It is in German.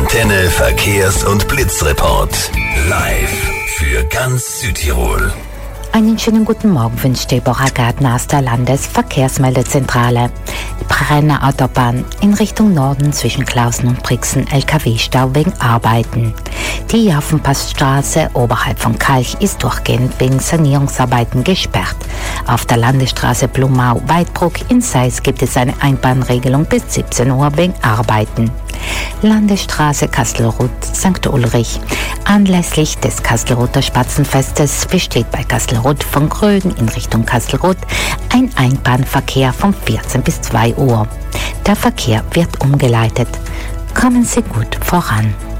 Antenne Verkehrs- und Blitzreport. Live für ganz Südtirol. Einen schönen guten Morgen wünscht Deborah Gärtner aus der Landesverkehrsmeldezentrale. Brenner Autobahn in Richtung Norden zwischen Klausen und Brixen, LKW-Stau wegen Arbeiten. Die Jaffenpassstraße oberhalb von Kalch ist durchgehend wegen Sanierungsarbeiten gesperrt. Auf der Landesstraße Blumau-Weidbruck in Seis gibt es eine Einbahnregelung bis 17 Uhr wegen Arbeiten. Landesstraße Kastelruth-St. Ulrich. Anlässlich des Kastelruther Spatzenfestes besteht bei Kastelruth von Gröden in Richtung Kastelruth ein Einbahnverkehr von 14 bis 2 Uhr. Der Verkehr wird umgeleitet. Kommen Sie gut voran.